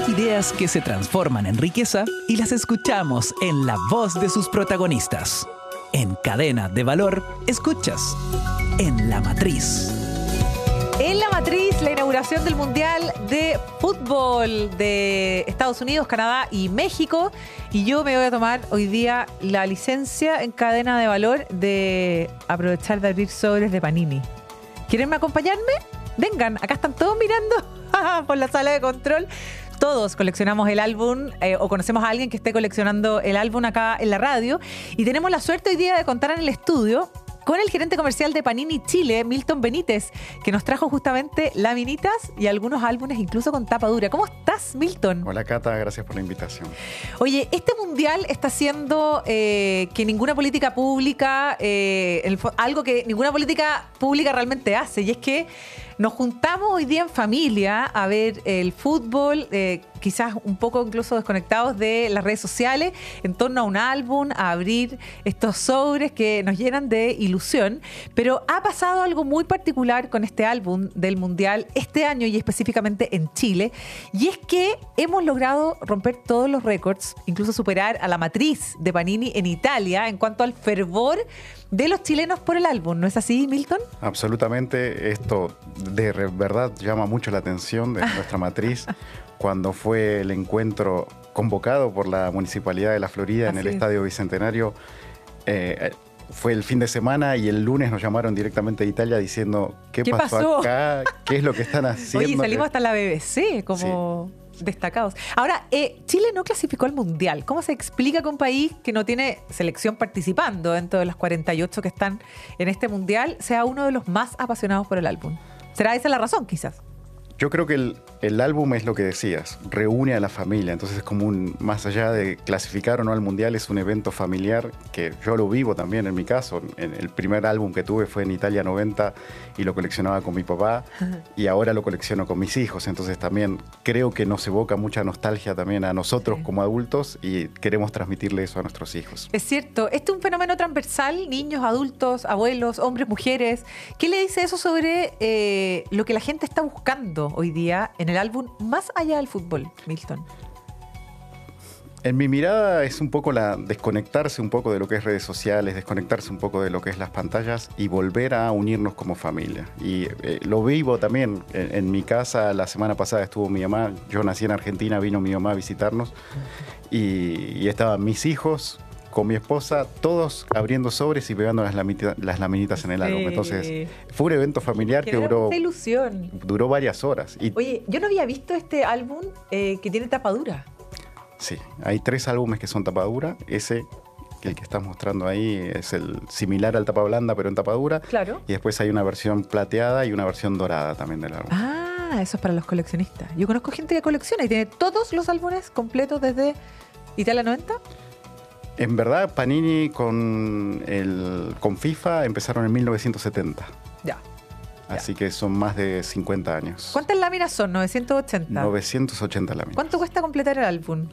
Ideas que se transforman en riqueza y las escuchamos en la voz de sus protagonistas. En Cadena de Valor, escuchas En la Matriz. En la Matriz, la inauguración del Mundial de Fútbol de Estados Unidos, Canadá y México. Y yo me voy a tomar hoy día la licencia en Cadena de Valor de aprovechar de abrir sobres de Panini. ¿Quieren acompañarme? Vengan, acá están todos mirando por la sala de control. Todos coleccionamos el álbum o conocemos a alguien que esté coleccionando el álbum acá en la radio. Y tenemos la suerte hoy día de contar en el estudio con el gerente comercial de Panini Chile, Milton Benítez, que nos trajo justamente laminitas y algunos álbumes incluso con tapa dura. ¿Cómo estás, Milton? Hola, Cata, gracias por la invitación. Oye, este mundial está haciendo que ninguna política pública, algo que ninguna política pública realmente hace, y es que nos juntamos hoy día en familia a ver el fútbol, quizás un poco incluso desconectados de las redes sociales, en torno a un álbum, a abrir estos sobres que nos llenan de ilusión. Pero ha pasado algo muy particular con este álbum del Mundial este año y específicamente en Chile, y es que hemos logrado romper todos los récords, incluso superar a la matriz de Panini en Italia en cuanto al fervor de los chilenos por el álbum. ¿No es así, Milton? Absolutamente. Esto de verdad llama mucho la atención de nuestra matriz. Cuando fue el encuentro convocado por la Municipalidad de La Florida en el Estadio Bicentenario, fue el fin de semana y el lunes nos llamaron directamente de Italia diciendo ¿qué pasó acá? ¿Qué es lo que están haciendo? Oye, salimos hasta la BBC como... Sí. Destacados. Ahora, Chile no clasificó al Mundial. ¿Cómo se explica que un país que no tiene selección participando dentro de las 48 que están en este Mundial sea uno de los más apasionados por el álbum? ¿Será esa la razón, quizás? Yo creo que el álbum es lo que decías, reúne a la familia, entonces es como más allá de clasificar o no al Mundial, es un evento familiar que yo lo vivo también en mi caso. El primer álbum que tuve fue en Italia 90 y lo coleccionaba con mi papá y ahora lo colecciono con mis hijos, entonces también creo que nos evoca mucha nostalgia también a nosotros como adultos y queremos transmitirle eso a nuestros hijos. Es cierto, este es un fenómeno transversal, niños, adultos, abuelos, hombres, mujeres. ¿Qué le dice eso sobre lo que la gente está buscando hoy día en el álbum más allá del fútbol, Milton? En mi mirada es un poco desconectarse un poco de lo que es redes sociales, desconectarse un poco de lo que es las pantallas y volver a unirnos como familia. Y lo vivo también. En mi casa la semana pasada estuvo mi mamá, yo nací en Argentina, vino mi mamá a visitarnos y estaban mis hijos con mi esposa, todos abriendo sobres y pegando las laminitas en el álbum. Entonces, fue un evento familiar que duró varias horas. Oye, yo no había visto este álbum que tiene tapadura. Sí, hay 3 álbumes que son tapadura. Ese, el que estás mostrando ahí, es el similar al tapa blanda, pero en tapadura. Claro. Y después hay una versión plateada y una versión dorada también del álbum. Ah, eso es para los coleccionistas. Yo conozco gente que colecciona y tiene todos los álbumes completos desde Italia 90. En verdad, Panini con FIFA empezaron en 1970. Ya. Así que son más de 50 años. ¿Cuántas láminas son? 980. 980 láminas. ¿Cuánto cuesta completar el álbum?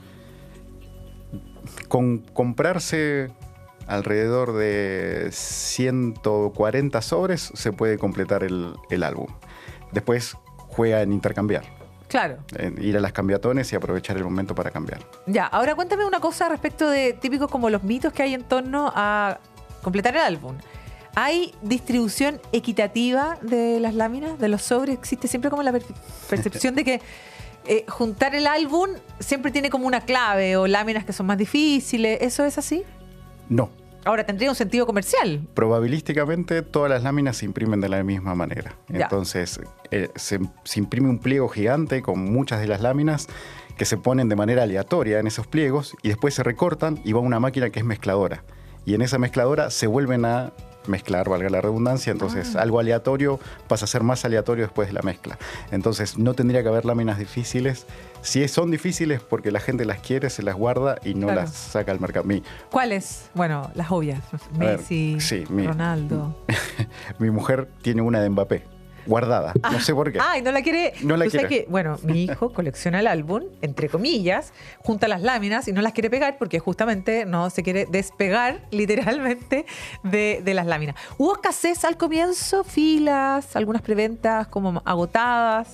Con comprarse alrededor de 140 sobres se puede completar el álbum. Después juega en intercambiar. Claro. Ir a las cambiatones y aprovechar el momento para cambiar. Ya, ahora cuéntame una cosa respecto de típicos como los mitos que hay en torno a completar el álbum. ¿Hay distribución equitativa de las láminas, de los sobres? Existe siempre como la percepción de que juntar el álbum siempre tiene como una clave o láminas que son más difíciles. ¿Eso es así? No. Ahora, tendría un sentido comercial. Probabilísticamente, todas las láminas se imprimen de la misma manera. Ya. Entonces, se imprime un pliego gigante con muchas de las láminas que se ponen de manera aleatoria en esos pliegos y después se recortan y va a una máquina que es mezcladora. Y en esa mezcladora se vuelven a mezclar, valga la redundancia, entonces algo aleatorio pasa a ser más aleatorio después de la mezcla. Entonces no tendría que haber láminas difíciles. Si son difíciles porque la gente las quiere, se las guarda y no las saca al mercado. ¿Cuáles? Bueno, las obvias. Messi, Ronaldo. Mi mujer tiene una de Mbappé. guardada. No sé por qué. Ah, y no la quiere. No la quiere. Que, bueno, mi hijo colecciona el álbum, entre comillas, junta las láminas y no las quiere pegar porque justamente no se quiere despegar literalmente de las láminas. ¿Hubo escasez al comienzo? ¿Filas? ¿Algunas preventas como agotadas?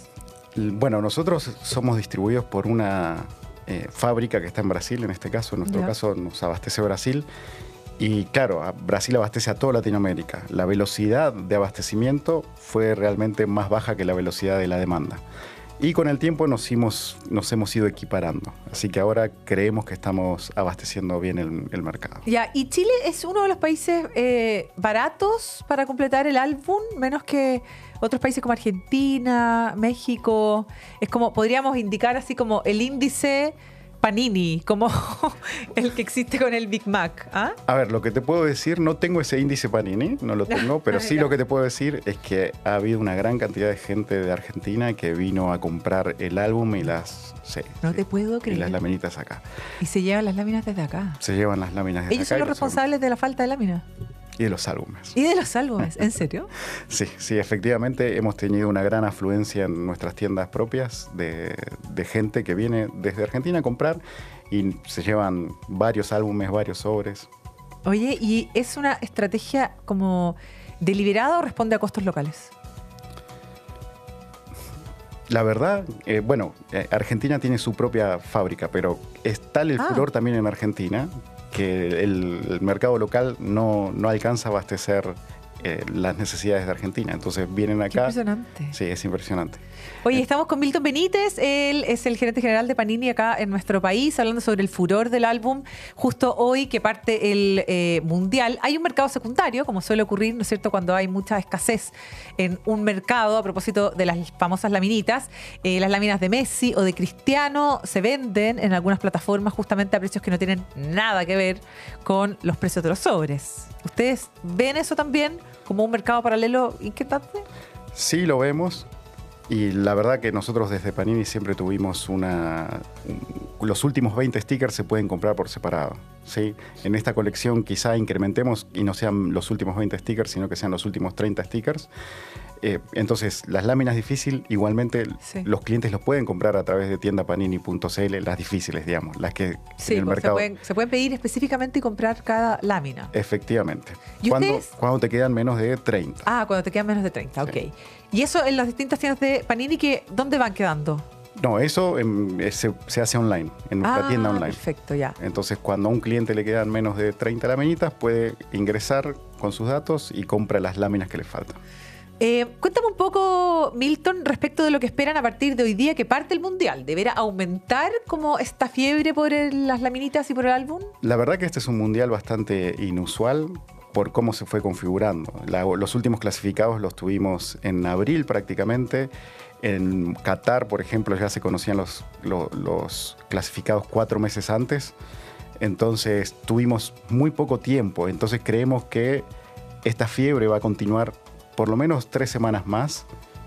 Bueno, nosotros somos distribuidos por una fábrica que está en Brasil, en este caso. En nuestro caso nos abastece Brasil. Y claro, Brasil abastece a toda Latinoamérica. La velocidad de abastecimiento fue realmente más baja que la velocidad de la demanda. Y con el tiempo nos hemos ido equiparando. Así que ahora creemos que estamos abasteciendo bien el mercado. Ya, y Chile es uno de los países baratos para completar el álbum, menos que otros países como Argentina, México. Es como, podríamos indicar así como el índice Panini, como el que existe con el Big Mac. ¿Ah? A ver, lo que te puedo decir, no tengo ese índice Panini, no lo tengo, pero sí lo que te puedo decir es que ha habido una gran cantidad de gente de Argentina que vino a comprar el álbum y las... Sí, no te puedo creer. Y las laminitas acá. Y se llevan las láminas desde acá. Se llevan las láminas desde acá. Ellos son los responsables de la falta de láminas. Y de los álbumes. ¿Y de los álbumes? ¿En serio? Sí, efectivamente hemos tenido una gran afluencia en nuestras tiendas propias de gente que viene desde Argentina a comprar y se llevan varios álbumes, varios sobres. Oye, ¿y es una estrategia como deliberada o responde a costos locales? La verdad, Argentina tiene su propia fábrica, pero es tal el furor también en Argentina que el mercado local no alcanza a abastecer las necesidades de Argentina. Entonces vienen acá. Qué impresionante. Sí, es impresionante. Oye, estamos con Milton Benítez. Él es el gerente general de Panini acá en nuestro país, hablando sobre el furor del álbum. Justo hoy que parte el Mundial, hay un mercado secundario, como suele ocurrir, ¿no es cierto?, cuando hay mucha escasez en un mercado. A propósito de las famosas laminitas, las láminas de Messi o de Cristiano se venden en algunas plataformas justamente a precios que no tienen nada que ver con los precios de los sobres. ¿Ustedes ven eso también como un mercado paralelo inquietante? Sí, lo vemos. Y la verdad que nosotros desde Panini siempre tuvimos los últimos 20 stickers se pueden comprar por separado, ¿sí? En esta colección quizá incrementemos y no sean los últimos 20 stickers, sino que sean los últimos 30 stickers. Entonces, las láminas difíciles, igualmente los clientes los pueden comprar a través de tiendapanini.cl, las difíciles, digamos, las que en el mercado... Se pueden pedir específicamente y comprar cada lámina. Efectivamente. ¿Y cuando te quedan menos de 30. Ah, cuando te quedan menos de 30, sí. Ok. ¿Y eso en las distintas tiendas de Panini, dónde van quedando? No, eso se hace online, en nuestra tienda online. Perfecto, ya. Entonces, cuando a un cliente le quedan menos de 30 laminitas, puede ingresar con sus datos y compra las láminas que le faltan. Cuéntame un poco, Milton, respecto de lo que esperan a partir de hoy día que parte el Mundial. ¿Deberá aumentar como esta fiebre por las laminitas y por el álbum? La verdad que este es un Mundial bastante inusual por cómo se fue configurando. Los últimos clasificados los tuvimos en abril prácticamente. En Qatar, por ejemplo, ya se conocían los clasificados 4 meses antes. Entonces tuvimos muy poco tiempo. Entonces creemos que esta fiebre va a continuar por lo menos 3 semanas más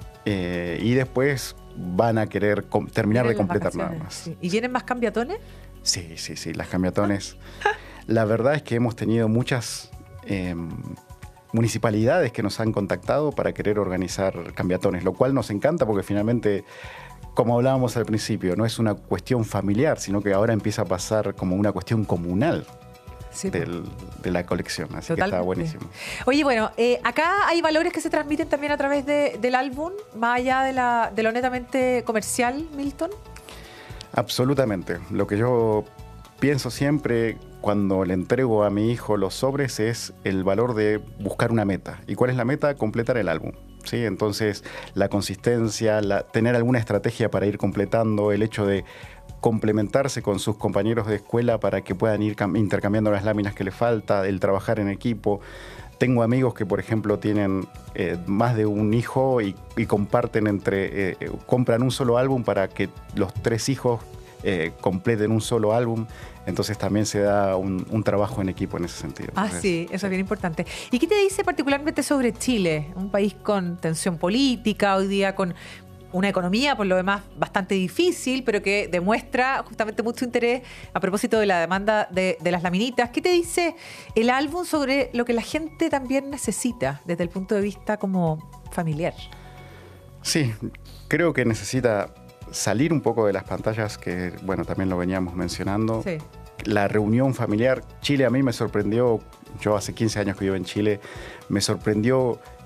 y después van a querer terminar de completar nada más. Sí. ¿Y vienen más cambiatones? Sí, las cambiatones. La verdad es que hemos tenido muchas municipalidades que nos han contactado para querer organizar cambiatones, lo cual nos encanta porque finalmente, como hablábamos al principio, no es una cuestión familiar, sino que ahora empieza a pasar como una cuestión comunal. Sí, de la colección, así totalmente. Que está buenísimo. Oye, bueno, acá hay valores que se transmiten también a través del álbum, más allá de lo netamente comercial, Milton. Absolutamente. Lo que yo pienso siempre cuando le entrego a mi hijo los sobres es el valor de buscar una meta. ¿Y cuál es la meta? Completar el álbum. ¿Sí? Entonces, la consistencia, tener alguna estrategia para ir completando, el hecho de complementarse con sus compañeros de escuela para que puedan ir intercambiando las láminas que le falta, el trabajar en equipo. Tengo amigos que, por ejemplo, tienen más de un hijo y comparten compran un solo álbum para que los 3 hijos completen un solo álbum. Entonces también se da un trabajo en equipo en ese sentido. Entonces, sí, eso es bien importante. ¿Y qué te dice particularmente sobre Chile? Un país con tensión política, hoy día con una economía, por lo demás, bastante difícil, pero que demuestra justamente mucho interés a propósito de la demanda de las laminitas. ¿Qué te dice el álbum sobre lo que la gente también necesita desde el punto de vista como familiar? Sí, creo que necesita salir un poco de las pantallas, que bueno, también lo veníamos mencionando. Sí. La reunión familiar. Chile a mí me sorprendió, yo hace 15 años que vivo en Chile, me sorprendió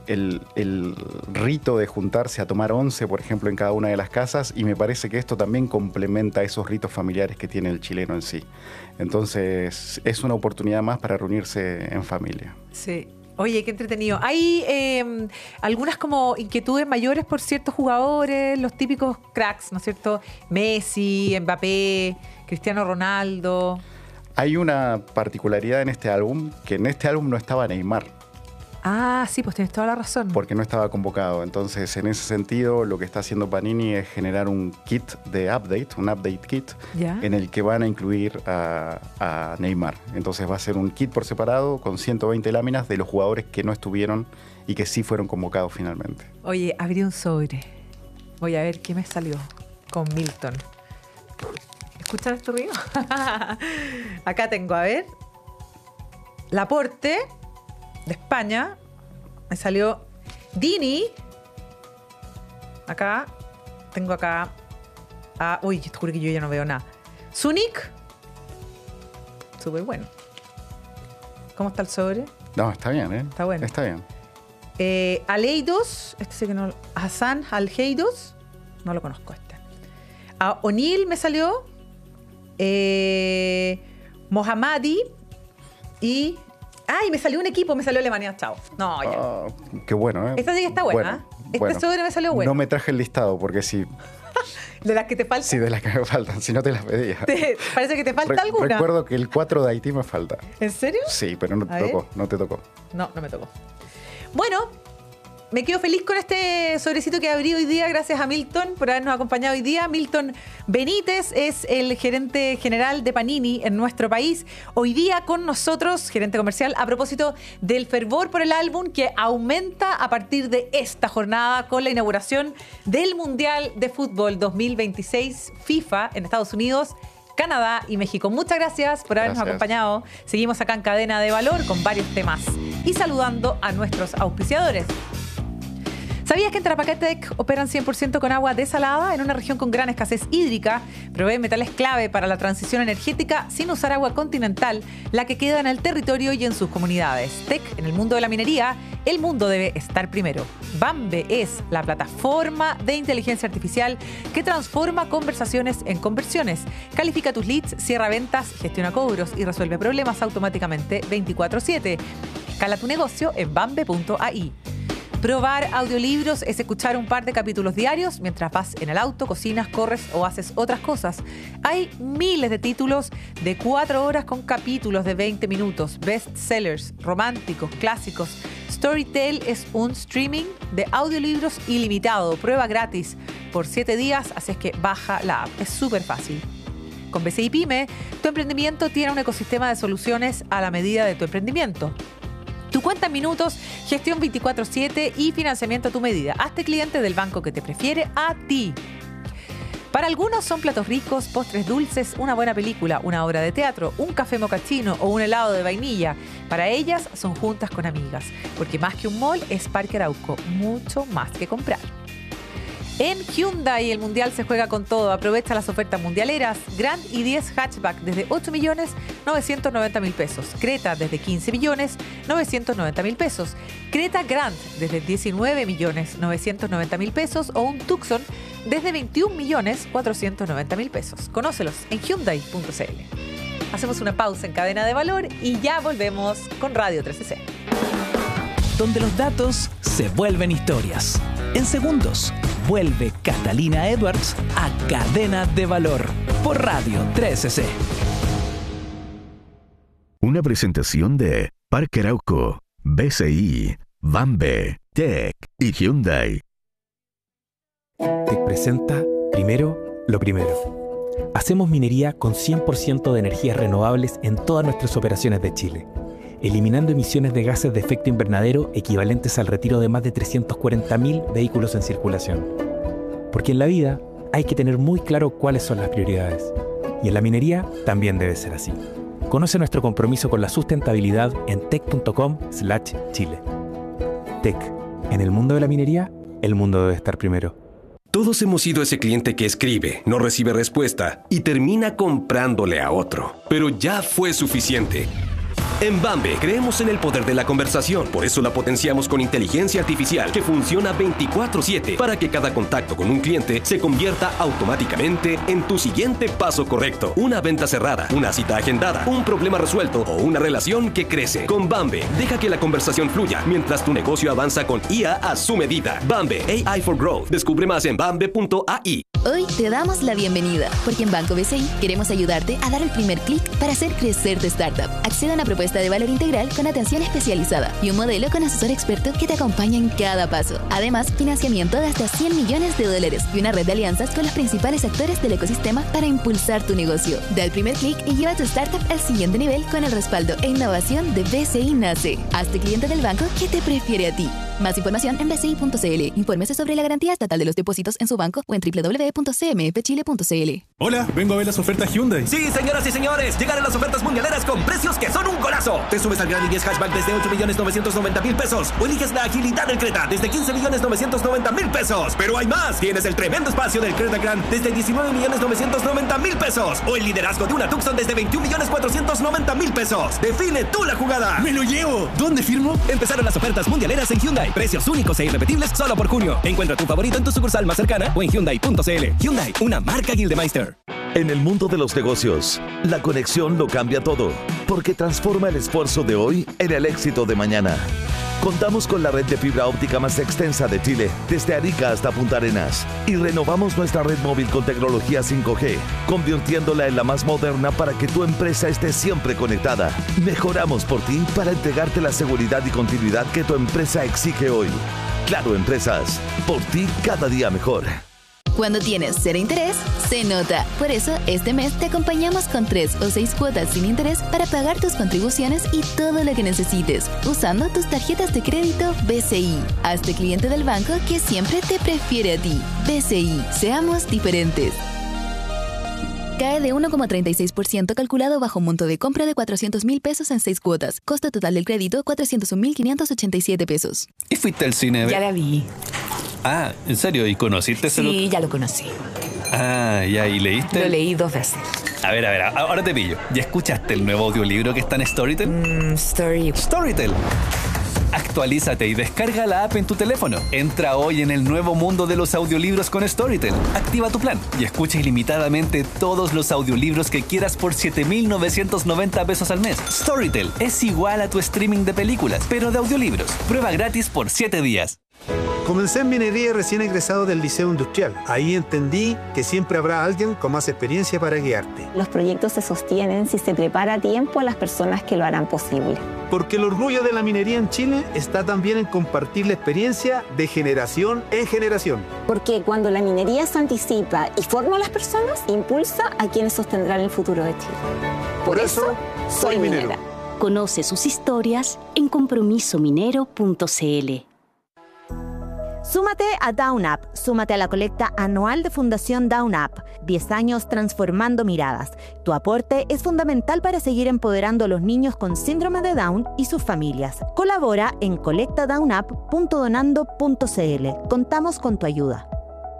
el rito de juntarse a tomar once, por ejemplo, en cada una de las casas, y me parece que esto también complementa esos ritos familiares que tiene el chileno en sí. Entonces, es una oportunidad más para reunirse en familia. Sí. Oye, qué entretenido. ¿Hay algunas como inquietudes mayores por ciertos jugadores, los típicos cracks, ¿no es cierto? Messi, Mbappé, Cristiano Ronaldo. Hay una particularidad en este álbum, que en este álbum no estaba Neymar. Ah, sí, pues tienes toda la razón. Porque no estaba convocado. Entonces, en ese sentido, lo que está haciendo Panini es generar un kit de update, un update kit, ¿Ya? en el que van a incluir a Neymar. Entonces va a ser un kit por separado con 120 láminas de los jugadores que no estuvieron y que sí fueron convocados finalmente. Oye, abrí un sobre. Voy a ver qué me salió con Milton. ¿Escuchan este ruido? Acá tengo, a ver. Laporte, de España. Me salió Dini. Acá. Tengo acá. Uy, te juro que yo ya no veo nada. Zunic. Súper bueno. ¿Cómo está el sobre? No, está bien, ¿eh? Está bueno. Está bien. Aleidos. Este sí que no. Hassan Al-Heidos. No lo conozco este. O'Neill me salió. Mohammadi. Y... ¡Ay! Me salió un equipo, me salió Alemania. Chao. No, ya. Qué bueno, ¿eh? Esta sí que está buena. Este sobre me salió bueno. No me traje el listado porque si... ¿De las que te faltan? Sí, de las que me faltan, si no te las pedía. ¿Parece que te falta alguna? Recuerdo que el 4 de Haití me falta. ¿En serio? Sí, pero no te tocó, no te tocó. No, no me tocó. Bueno, me quedo feliz con este sobrecito que abrí hoy día, gracias a Milton por habernos acompañado hoy día. Milton Benítez es el gerente general de Panini en nuestro país. Hoy día con nosotros, gerente comercial, a propósito del fervor por el álbum que aumenta a partir de esta jornada con la inauguración del Mundial de Fútbol 2026 FIFA en Estados Unidos, Canadá y México. Muchas gracias por habernos acompañado. Seguimos acá en Cadena de Valor con varios temas y saludando a nuestros auspiciadores. ¿Sabías que en Tarapacá-Tec operan 100% con agua desalada en una región con gran escasez hídrica? Provee metales clave para la transición energética sin usar agua continental, la que queda en el territorio y en sus comunidades. TEC, en el mundo de la minería, el mundo debe estar primero. Bambe es la plataforma de inteligencia artificial que transforma conversaciones en conversiones. Califica tus leads, cierra ventas, gestiona cobros y resuelve problemas automáticamente 24/7. Cala tu negocio en bambe.ai. Probar audiolibros es escuchar un par de capítulos diarios mientras vas en el auto, cocinas, corres o haces otras cosas. Hay miles de títulos de 4 horas con capítulos de 20 minutos, bestsellers, románticos, clásicos. Storytel es un streaming de audiolibros ilimitado, prueba gratis por 7 días, así es que baja la app, es súper fácil. Con BCI Pyme, tu emprendimiento tiene un ecosistema de soluciones a la medida de tu emprendimiento. Tu cuenta en minutos, gestión 24/7 y financiamiento a tu medida. Hazte cliente del banco que te prefiere a ti. Para algunos son platos ricos, postres dulces, una buena película, una obra de teatro, un café mocachino o un helado de vainilla. Para ellas son juntas con amigas, porque más que un mall es Parque Arauco, mucho más que comprar. En Hyundai el Mundial se juega con todo. Aprovecha las ofertas mundialeras. Grand i10 Hatchback desde 8.990.000 pesos. Creta desde 15.990.000 pesos. Creta Grand desde 19.990.000 pesos. O un Tucson desde 21.490.000 pesos. Conócelos en Hyundai.cl. Hacemos una pausa en Cadena de Valor y ya volvemos con Radio 13C. Donde los datos se vuelven historias. En segundos, vuelve Catalina Edwards a Cadena de Valor por Radio 13C. Una presentación de Parque Arauco, BCI, Bambe, TEC y Hyundai. TEC presenta Primero lo Primero. Hacemos minería con 100% de energías renovables en todas nuestras operaciones de Chile, eliminando emisiones de gases de efecto invernadero equivalentes al retiro de más de 340.000 vehículos en circulación. Porque en la vida hay que tener muy claro cuáles son las prioridades. Y en la minería también debe ser así. Conoce nuestro compromiso con la sustentabilidad en tec.com/Chile. TEC. En el mundo de la minería, el mundo debe estar primero. Todos hemos sido ese cliente que escribe, no recibe respuesta y termina comprándole a otro. Pero ya fue suficiente. En Bambe creemos en el poder de la conversación, por eso la potenciamos con inteligencia artificial que funciona 24/7 para que cada contacto con un cliente se convierta automáticamente en tu siguiente paso correcto. Una venta cerrada, una cita agendada, un problema resuelto o una relación que crece. Con Bambe, deja que la conversación fluya mientras tu negocio avanza con IA a su medida. Bambe, AI for Growth. Descubre más en bambe.ai. Hoy te damos la bienvenida, porque en Banco BCI queremos ayudarte a dar el primer clic para hacer crecer tu startup. Accede a una propuesta de valor integral con atención especializada y un modelo con asesor experto que te acompaña en cada paso. Además, financiamiento de hasta $100 millones y una red de alianzas con los principales actores del ecosistema para impulsar tu negocio. Da el primer clic y lleva tu startup al siguiente nivel con el respaldo e innovación de BCI Nace. Hazte cliente del banco que te prefiere a ti. Más información en bci.cl. Infórmese sobre la garantía estatal de los depósitos en su banco o en www.cmfchile.cl. Hola, vengo a ver las ofertas Hyundai. Sí, señoras y señores, llegaron las ofertas mundialeras con precios que son un golazo. Te subes al Gran i10 Hatchback desde 8.990.000 pesos o eliges la agilidad del Creta desde 15.990.000 pesos. Pero hay más. Tienes el tremendo espacio del Creta Grand desde 19.990.000 pesos o el liderazgo de una Tucson desde 21.490.000 pesos. Define tú la jugada. ¡Me lo llevo! ¿Dónde firmo? Empezaron las ofertas mundialeras en Hyundai. Precios únicos e irrepetibles solo por junio. Encuentra tu favorito en tu sucursal más cercana o en Hyundai.cl. Hyundai, una marca Gildemeister. En el mundo de los negocios, la conexión lo cambia todo, porque transforma el esfuerzo de hoy en el éxito de mañana. Contamos con la red de fibra óptica más extensa de Chile, desde Arica hasta Punta Arenas, y renovamos nuestra red móvil con tecnología 5G, convirtiéndola en la más moderna para que tu empresa esté siempre conectada. Mejoramos por ti para entregarte la seguridad y continuidad que tu empresa exige hoy. Claro Empresas, por ti cada día mejor. Cuando tienes cero interés, se nota. Por eso, este mes te acompañamos con 3 o 6 cuotas sin interés para pagar tus contribuciones y todo lo que necesites, usando tus tarjetas de crédito BCI. Hazte cliente del banco que siempre te prefiere a ti. BCI, seamos diferentes. Cae de 1,36% calculado bajo un monto de compra de 400.000 pesos en 6 cuotas. Costo total del crédito, 401.587 pesos. ¿Y fuiste al cine? Ya la vi. Ah, ¿en serio? ¿Y conociste ese Sí, ya lo conocí. Ah, ya, ¿y leíste? Lo leí 2 veces. A ver, ahora te pillo. ¿Ya escuchaste el nuevo audiolibro que está en Storytel? Storytel. Actualízate y descarga la app en tu teléfono. Entra hoy en el nuevo mundo de los audiolibros con Storytel. Activa tu plan y escucha ilimitadamente todos los audiolibros que quieras por 7.990 pesos al mes. Storytel es igual a tu streaming de películas, pero de audiolibros. Prueba gratis por 7 días. Comencé en minería recién egresado del Liceo Industrial. Ahí entendí que siempre habrá alguien con más experiencia para guiarte. Los proyectos se sostienen si se prepara a tiempo a las personas que lo harán posible. Porque el orgullo de la minería en Chile está también en compartir la experiencia de generación en generación. Porque cuando la minería se anticipa y forma a las personas, impulsa a quienes sostendrán el futuro de Chile. Por eso, soy minera. Conoce sus historias en compromisominero.cl. Súmate a Down Up, súmate a la colecta anual de Fundación Down Up. 10 años transformando miradas. Tu aporte es fundamental para seguir empoderando a los niños con síndrome de Down y sus familias. Colabora en colectadownup.donando.cl. Contamos con tu ayuda.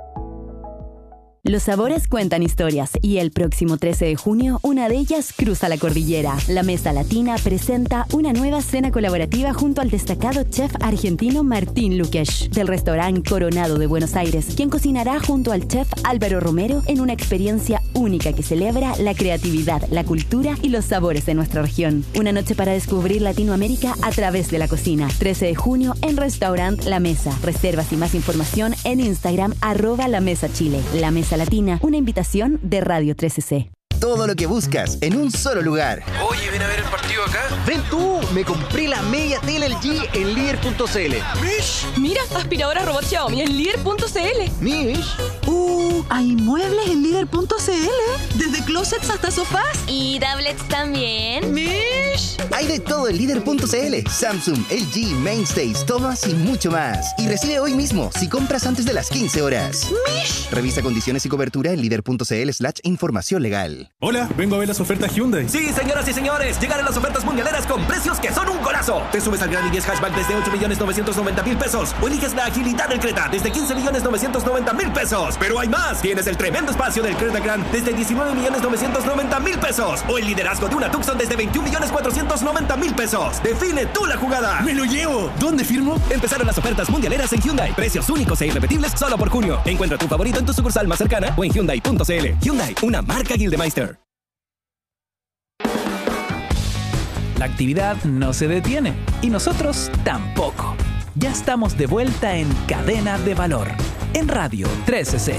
Los sabores cuentan historias y el próximo 13 de junio una de ellas cruza la cordillera. La Mesa Latina presenta una nueva cena colaborativa junto al destacado chef argentino Martín Lukesh del restaurante Coronado de Buenos Aires, quien cocinará junto al chef Álvaro Romero en una experiencia única que celebra la creatividad, la cultura y los sabores de nuestra región. Una noche para descubrir Latinoamérica a través de la cocina. 13 de junio en Restaurant La Mesa. Reservas y más información en Instagram @lamesachile. La Mesa Latina, una invitación de Radio 13C. Todo lo que buscas en un solo lugar. Oye, ven a ver el partido acá. Ven tú, me compré la media tele LG en líder.cl. Mish, mira, aspiradora robot Xiaomi en líder.cl. Mish. Hay muebles en líder.cl. Desde closets hasta sofás. Y tablets también. Mish. Hay de todo en líder.cl. Samsung, LG, Mainstays, Thomas y mucho más. Y recibe hoy mismo si compras antes de las 15 horas. Mish. Revisa condiciones y cobertura en líder.cl/información legal. mundial. Hola, vengo a ver las ofertas Hyundai. Sí, señoras y señores, llegaron las ofertas mundialeras con precios que son un golazo. Te subes al Gran i10 Hatchback desde 8.990.000 pesos o eliges la agilidad del Creta desde 15.990.000 pesos. Pero hay más. Tienes el tremendo espacio del Creta Grand desde 19.990.000 pesos o el liderazgo de una Tucson desde 21.490.000 pesos. Define tú la jugada. ¡Me lo llevo! ¿Dónde firmo? Empezaron las ofertas mundialeras en Hyundai. Precios únicos e irrepetibles solo por junio. Encuentra tu favorito en tu sucursal más cercana o en Hyundai.cl. Hyundai, una marca Gildemeister. La actividad no se detiene y nosotros tampoco. Ya estamos de vuelta en Cadena de Valor, en Radio 13C.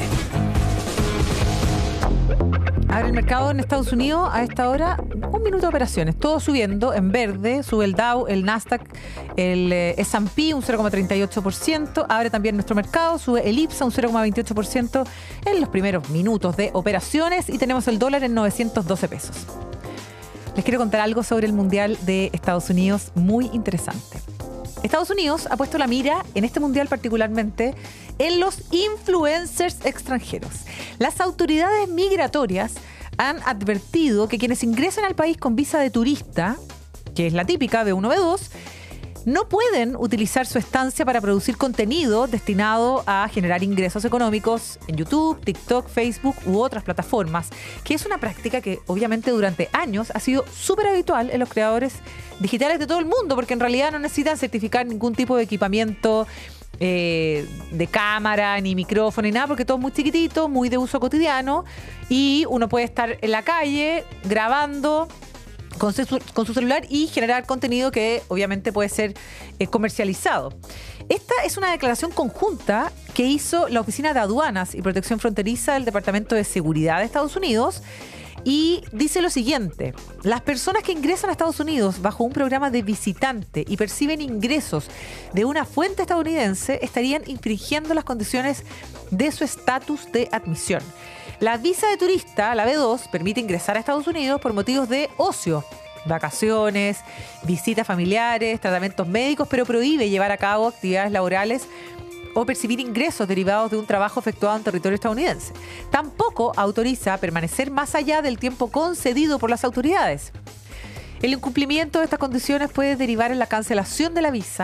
Abre el mercado en Estados Unidos a esta hora, 1 minuto de operaciones, todo subiendo en verde, sube el Dow, el Nasdaq, el S&P un 0,38%, abre también nuestro mercado, sube el IPSA un 0,28% en los primeros minutos de operaciones y tenemos el dólar en 912 pesos. Les quiero contar algo sobre el Mundial de Estados Unidos muy interesante. Estados Unidos ha puesto la mira, en este Mundial particularmente, en los influencers extranjeros. Las autoridades migratorias han advertido que quienes ingresan al país con visa de turista, que es la típica B1, B2, no pueden utilizar su estancia para producir contenido destinado a generar ingresos económicos en YouTube, TikTok, Facebook u otras plataformas, que es una práctica que obviamente durante años ha sido súper habitual en los creadores digitales de todo el mundo, porque en realidad no necesitan certificar ningún tipo de equipamiento de cámara, ni micrófono, ni nada, porque todo es muy chiquitito, muy de uso cotidiano y uno puede estar en la calle grabando con su celular y generar contenido que obviamente puede ser comercializado. Esta es una declaración conjunta que hizo la Oficina de Aduanas y Protección Fronteriza del Departamento de Seguridad de Estados Unidos y dice lo siguiente: las personas que ingresan a Estados Unidos bajo un programa de visitante y perciben ingresos de una fuente estadounidense estarían infringiendo las condiciones de su estatus de admisión. La visa de turista, la B2, permite ingresar a Estados Unidos por motivos de ocio, vacaciones, visitas familiares, tratamientos médicos, pero prohíbe llevar a cabo actividades laborales o percibir ingresos derivados de un trabajo efectuado en territorio estadounidense. Tampoco autoriza permanecer más allá del tiempo concedido por las autoridades. El incumplimiento de estas condiciones puede derivar en la cancelación de la visa